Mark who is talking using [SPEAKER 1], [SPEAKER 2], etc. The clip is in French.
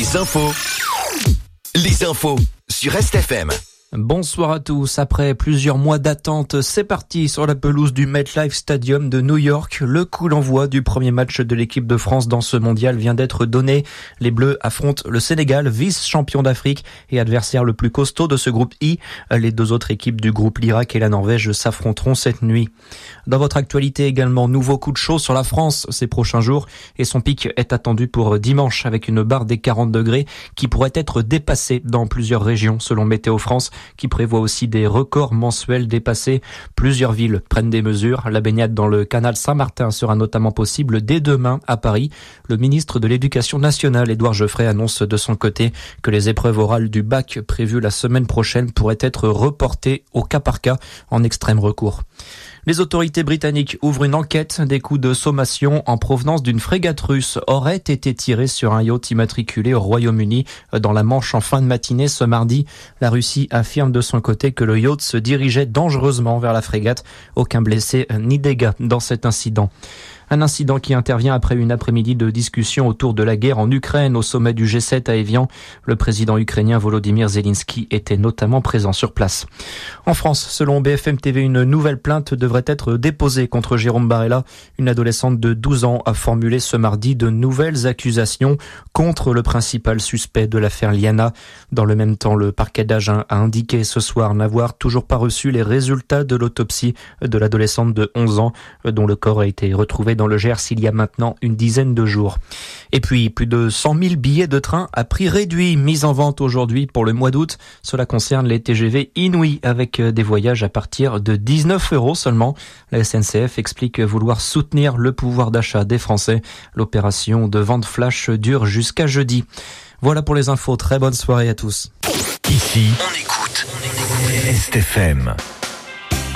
[SPEAKER 1] Les infos sur RestFM.
[SPEAKER 2] Bonsoir à tous. Après plusieurs mois d'attente, c'est parti sur la pelouse du MetLife Stadium de New York. Le coup d'envoi du premier match de l'équipe de France dans ce mondial vient d'être donné. Les Bleus affrontent le Sénégal, vice-champion d'Afrique et adversaire le plus costaud de ce groupe I. Les deux autres équipes du groupe, l'Irak et la Norvège, s'affronteront cette nuit. Dans votre actualité également, nouveau coup de chaud sur la France ces prochains jours et son pic est attendu pour dimanche avec une barre des 40 degrés qui pourrait être dépassée dans plusieurs régions selon Météo France, qui prévoit aussi des records mensuels dépassés. Plusieurs villes prennent des mesures. La baignade dans le canal Saint-Martin sera notamment possible dès demain à Paris. Le ministre de l'Éducation nationale, Édouard Geoffrey, annonce de son côté que les épreuves orales du bac prévues la semaine prochaine pourraient être reportées au cas par cas en extrême recours. Les autorités britanniques ouvrent une enquête. Des coups de sommation en provenance d'une frégate russe auraient été tirés sur un yacht immatriculé au Royaume-Uni dans la Manche en fin de matinée ce mardi. La Russie affirme de son côté que le yacht se dirigeait dangereusement vers la frégate. Aucun blessé ni dégâts dans cet incident. Un incident qui intervient après une après-midi de discussion autour de la guerre en Ukraine au sommet du G7 à Évian. Le président ukrainien Volodymyr Zelensky était notamment présent sur place. En France, selon BFM TV, une nouvelle plainte devrait être déposée contre Jérôme Barella. Une adolescente de 12 ans a formulé ce mardi de nouvelles accusations contre le principal suspect de l'affaire Liana. Dans le même temps, le parquet d'Agen a indiqué ce soir n'avoir toujours pas reçu les résultats de l'autopsie de l'adolescente de 11 ans dont le corps a été retrouvé dans le Gers il y a maintenant une dizaine de jours. Et puis, plus de 100 000 billets de train à prix réduit mis en vente aujourd'hui pour le mois d'août. Cela concerne les TGV Inouï avec des voyages à partir de 19 € seulement. La SNCF explique vouloir soutenir le pouvoir d'achat des Français. L'opération de vente flash dure jusqu'à jeudi. Voilà pour les infos. Très bonne soirée à tous.
[SPEAKER 1] Ici, on écoute RestFM.